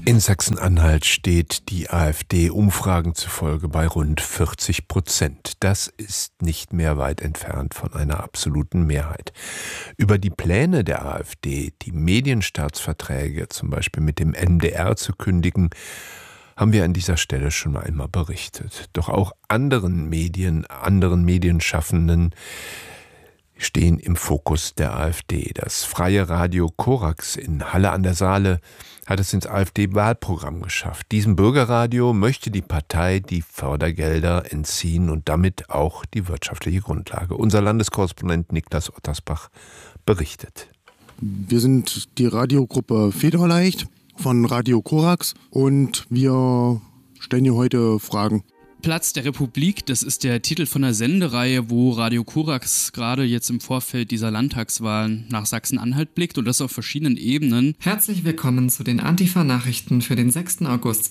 In Sachsen-Anhalt steht die AfD Umfragen zufolge bei rund 40%. Das ist nicht mehr weit entfernt von einer absoluten Mehrheit. Über die Pläne der AfD, die Medienstaatsverträge zum Beispiel mit dem NDR zu kündigen, haben wir an dieser Stelle schon mal einmal berichtet. Doch auch anderen Medienschaffenden stehen im Fokus der AfD. Das freie Radio Korax in Halle an der Saale hat es ins AfD-Wahlprogramm geschafft. Diesem Bürgerradio möchte die Partei die Fördergelder entziehen und damit auch die wirtschaftliche Grundlage. Unser Landeskorrespondent Niklas Ottersbach berichtet. Wir sind die Radiogruppe Federleicht von Radio Korax und wir stellen hier heute Fragen. Platz der Republik, das ist der Titel von der Sendereihe, wo Radio Korax gerade jetzt im Vorfeld dieser Landtagswahlen nach Sachsen-Anhalt blickt und das auf verschiedenen Ebenen. Herzlich willkommen zu den Antifa-Nachrichten für den 6. August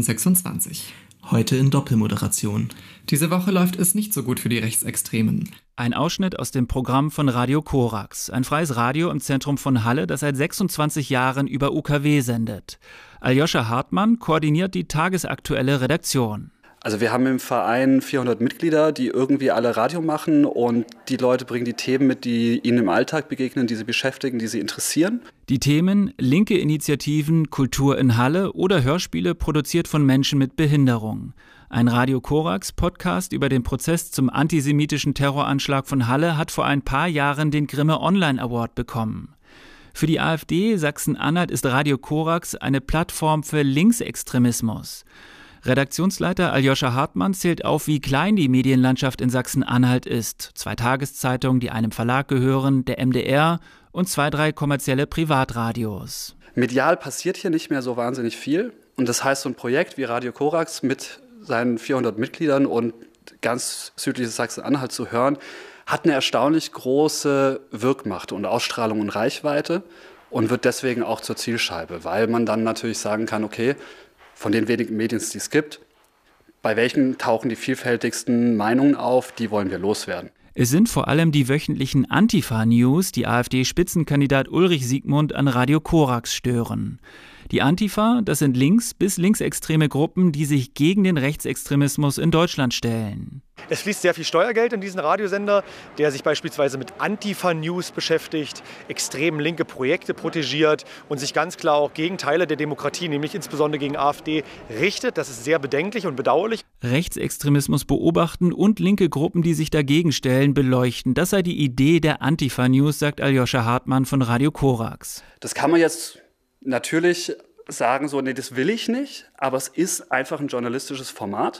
2026. Heute in Doppelmoderation. Diese Woche läuft es nicht so gut für die Rechtsextremen. Ein Ausschnitt aus dem Programm von Radio Korax, ein freies Radio im Zentrum von Halle, das seit 26 Jahren über UKW sendet. Aljoscha Hartmann koordiniert die tagesaktuelle Redaktion. Also wir haben im Verein 400 Mitglieder, die irgendwie alle Radio machen und die Leute bringen die Themen mit, die ihnen im Alltag begegnen, die sie beschäftigen, die sie interessieren. Die Themen linke Initiativen, Kultur in Halle oder Hörspiele produziert von Menschen mit Behinderung. Ein Radio Korax Podcast über den Prozess zum antisemitischen Terroranschlag von Halle hat vor ein paar Jahren den Grimme Online Award bekommen. Für die AfD Sachsen-Anhalt ist Radio Korax eine Plattform für Linksextremismus. Redaktionsleiter Aljoscha Hartmann zählt auf, wie klein die Medienlandschaft in Sachsen-Anhalt ist. 2 Tageszeitungen, die einem Verlag gehören, der MDR und 2-3 kommerzielle Privatradios. Medial passiert hier nicht mehr so wahnsinnig viel. Und das heißt, so ein Projekt wie Radio Korax mit seinen 400 Mitgliedern und ganz südliches Sachsen-Anhalt zu hören, hat eine erstaunlich große Wirkmacht und Ausstrahlung und Reichweite und wird deswegen auch zur Zielscheibe, weil man dann natürlich sagen kann, okay, von den wenigen Medien, die es gibt, bei welchen tauchen die vielfältigsten Meinungen auf, die wollen wir loswerden. Es sind vor allem die wöchentlichen Antifa-News, die AfD-Spitzenkandidat Ulrich Siegmund an Radio Korax stören. Die Antifa, das sind links- bis linksextreme Gruppen, die sich gegen den Rechtsextremismus in Deutschland stellen. Es fließt sehr viel Steuergeld in diesen Radiosender, der sich beispielsweise mit Antifa-News beschäftigt, extrem linke Projekte protegiert und sich ganz klar auch gegen Teile der Demokratie, nämlich insbesondere gegen AfD, richtet. Das ist sehr bedenklich und bedauerlich. Rechtsextremismus beobachten und linke Gruppen, die sich dagegen stellen, beleuchten. Das sei die Idee der Antifa-News, sagt Aljoscha Hartmann von Radio Korax. Das kann man jetzt natürlich sagen, so, nee, das will ich nicht, aber es ist einfach ein journalistisches Format,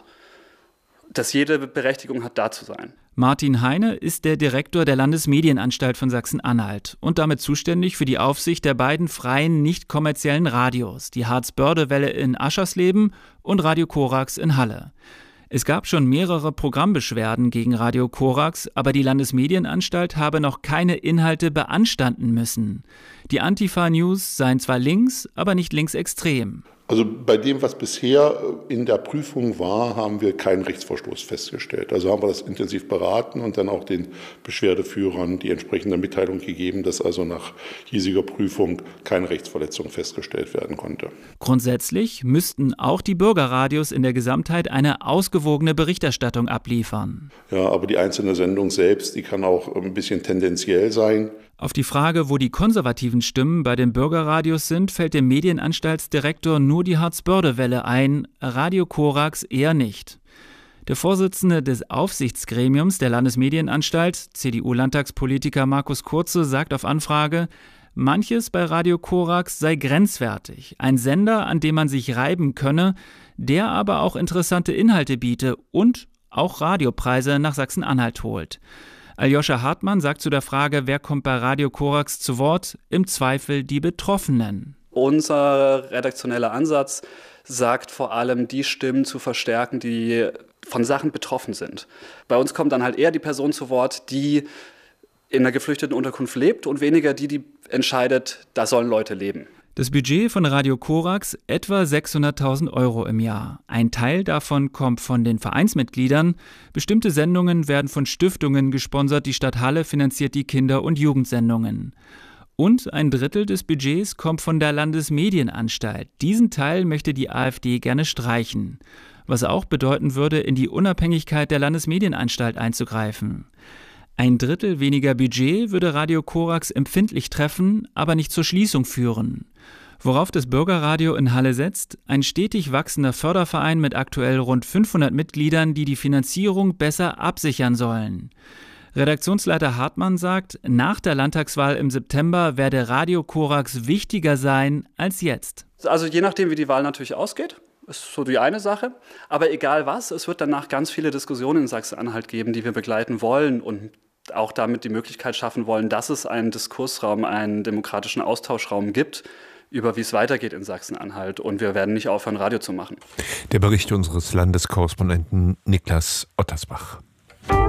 das jede Berechtigung hat, da zu sein. Martin Heine ist der Direktor der Landesmedienanstalt von Sachsen-Anhalt und damit zuständig für die Aufsicht der beiden freien, nicht kommerziellen Radios, die Harz-Börde-Welle in Aschersleben und Radio Korax in Halle. Es gab schon mehrere Programmbeschwerden gegen Radio Korax, aber die Landesmedienanstalt habe noch keine Inhalte beanstanden müssen. Die Antifa-News seien zwar links, aber nicht linksextrem. Also bei dem, was bisher in der Prüfung war, haben wir keinen Rechtsverstoß festgestellt. Also haben wir das intensiv beraten und dann auch den Beschwerdeführern die entsprechende Mitteilung gegeben, dass also nach hiesiger Prüfung keine Rechtsverletzung festgestellt werden konnte. Grundsätzlich müssten auch die Bürgerradios in der Gesamtheit eine ausgewogene Berichterstattung abliefern. Ja, aber die einzelne Sendung selbst, die kann auch ein bisschen tendenziell sein. Auf die Frage, wo die konservativen Stimmen bei den Bürgerradios sind, fällt dem Medienanstaltsdirektor nur die Harz-Börde-Welle ein, Radio Korax eher nicht. Der Vorsitzende des Aufsichtsgremiums der Landesmedienanstalt, CDU-Landtagspolitiker Markus Kurze, sagt auf Anfrage, manches bei Radio Korax sei grenzwertig, ein Sender, an dem man sich reiben könne, der aber auch interessante Inhalte biete und auch Radiopreise nach Sachsen-Anhalt holt. Aljoscha Hartmann sagt zu der Frage, wer kommt bei Radio Korax zu Wort, im Zweifel die Betroffenen. Unser redaktioneller Ansatz sagt vor allem, die Stimmen zu verstärken, die von Sachen betroffen sind. Bei uns kommt dann halt eher die Person zu Wort, die in einer geflüchteten Unterkunft lebt und weniger die entscheidet, da sollen Leute leben. Das Budget von Radio Korax etwa 600.000 € im Jahr. Ein Teil davon kommt von den Vereinsmitgliedern. Bestimmte Sendungen werden von Stiftungen gesponsert. Die Stadt Halle finanziert die Kinder- und Jugendsendungen. Und ein Drittel des Budgets kommt von der Landesmedienanstalt. Diesen Teil möchte die AfD gerne streichen, was auch bedeuten würde, in die Unabhängigkeit der Landesmedienanstalt einzugreifen. Ein Drittel weniger Budget würde Radio Korax empfindlich treffen, aber nicht zur Schließung führen. Worauf das Bürgerradio in Halle setzt? Ein stetig wachsender Förderverein mit aktuell rund 500 Mitgliedern, die die Finanzierung besser absichern sollen. Redaktionsleiter Hartmann sagt, nach der Landtagswahl im September werde Radio Korax wichtiger sein als jetzt. Also je nachdem, wie die Wahl natürlich ausgeht, ist so die eine Sache. Aber egal was, es wird danach ganz viele Diskussionen in Sachsen-Anhalt geben, die wir begleiten wollen und auch damit die Möglichkeit schaffen wollen, dass es einen Diskursraum, einen demokratischen Austauschraum gibt, über wie es weitergeht in Sachsen-Anhalt. Und wir werden nicht aufhören, Radio zu machen. Der Bericht unseres Landeskorrespondenten Niklas Ottersbach.